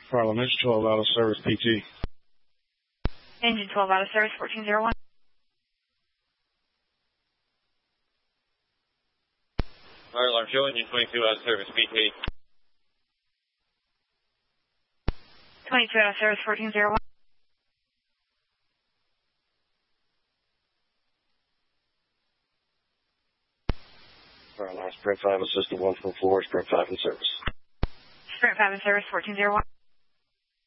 Harlem, Engine 12 out of service, PT. Engine 12 out of service, 1401. Fire alarm show, engine 22 out of service, PT. 22 out of service, 1401. Fire alarm, Sprint 5 assistant 144, Sprint 5 in service. Sprint 5 in service, 1401.